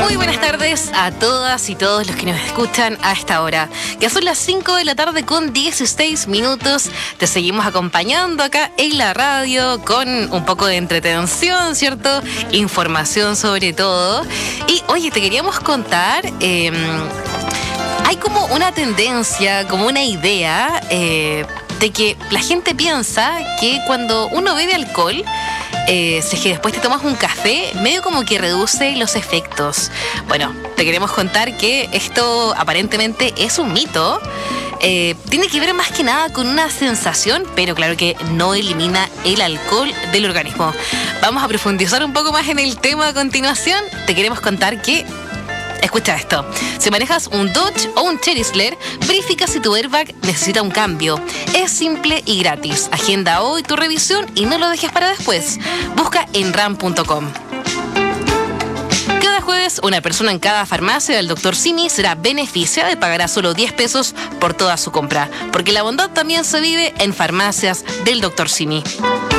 Muy buenas tardes a todas y todos los que nos escuchan a esta hora. Ya son las 5 de la tarde con 16 minutos. Te seguimos acompañando acá en la radio con un poco de entretención, ¿cierto? Información sobre todo. Y oye, te queríamos contar, hay como una tendencia, como una idea de que la gente piensa que cuando uno bebe alcohol, si es que después te tomas un café, medio como que reduce los efectos. Bueno, te queremos contar que esto aparentemente es un mito. Tiene que ver más que nada con una sensación, pero claro que no elimina el alcohol del organismo. Vamos a profundizar un poco más en el tema a continuación. Te queremos contar que... Escucha esto. Si manejas un Dodge o un Chrysler, verifica si tu airbag necesita un cambio. Es simple y gratis. Agenda hoy tu revisión y no lo dejes para después. Busca en ram.com. Cada jueves, una persona en cada farmacia del Dr. Simi será beneficiada y pagará solo 10 pesos por toda su compra. Porque la bondad también se vive en farmacias del Dr. Simi.